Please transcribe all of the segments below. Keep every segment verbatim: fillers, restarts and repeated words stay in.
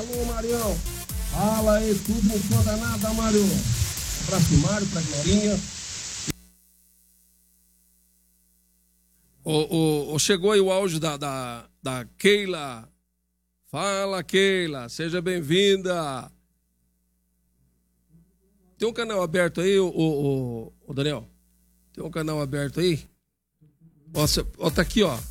Alô, Marião. Fala aí, tudo não conta nada, Mário. Abraço, Mário, pra Glorinha. O, o, chegou aí o áudio da, da, da Keila. Fala, Keila. Seja bem-vinda. Tem um canal aberto aí, o, o, o Daniel? Tem um canal aberto aí? Ó, cê, ó, tá aqui, ó.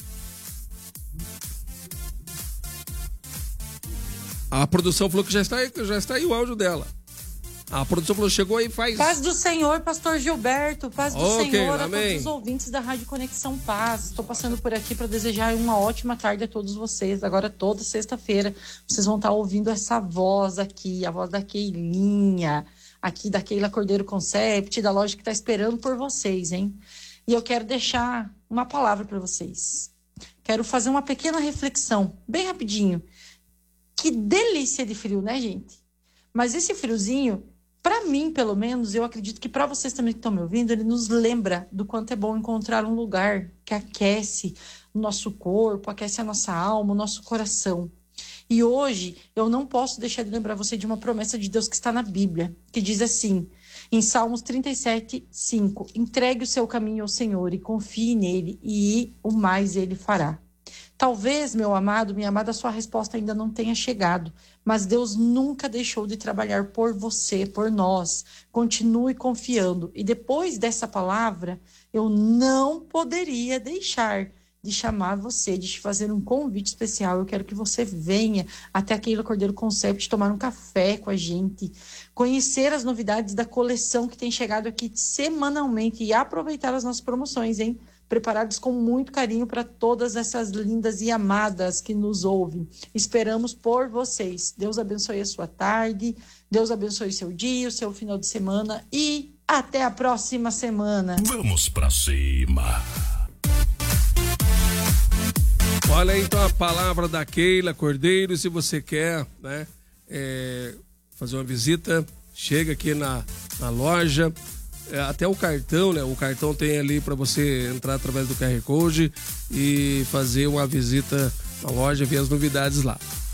A produção falou que já está aí, já está aí o áudio dela. A produção falou, chegou aí faz... Paz do Senhor, pastor Gilberto. Paz do Okay, Senhor a amém. todos os ouvintes da Rádio Conexão Paz. Estou passando por aqui para desejar uma ótima tarde a todos vocês. Agora, toda sexta-feira, vocês vão estar ouvindo essa voz aqui, a voz da Keilinha, aqui da Keila Cordeiro Concept, da loja que está esperando por vocês, hein? E eu quero deixar uma palavra para vocês. Quero fazer uma pequena reflexão, bem rapidinho. Que delícia de frio, né, gente? Mas esse friozinho, para mim, pelo menos, eu acredito que para vocês também que estão me ouvindo, ele nos lembra do quanto é bom encontrar um lugar que aquece o nosso corpo, aquece a nossa alma, o nosso coração. E hoje, eu não posso deixar de lembrar você de uma promessa de Deus que está na Bíblia, que diz assim, em Salmos trinta e sete, cinco, entregue o seu caminho ao Senhor e confie nele, e o mais ele fará. Talvez, meu amado, minha amada, a sua resposta ainda não tenha chegado, mas Deus nunca deixou de trabalhar por você, por nós. Continue confiando. E depois dessa palavra, eu não poderia deixar de chamar você, de te fazer um convite especial. Eu quero que você venha até a Keila Cordeiro Concept tomar um café com a gente, conhecer as novidades da coleção que tem chegado aqui semanalmente e aproveitar as nossas promoções, hein? Preparados com muito carinho para todas essas lindas e amadas que nos ouvem. Esperamos por vocês. Deus abençoe a sua tarde, Deus abençoe o seu dia, o seu final de semana e até a próxima semana. Vamos pra cima. Olha aí, então a palavra da Keila Cordeiro. Se você quer, né, é, fazer uma visita, chega aqui na, na loja. É, até o cartão, né? O cartão tem ali para você entrar através do Q R Code e fazer uma visita na loja, ver as novidades lá.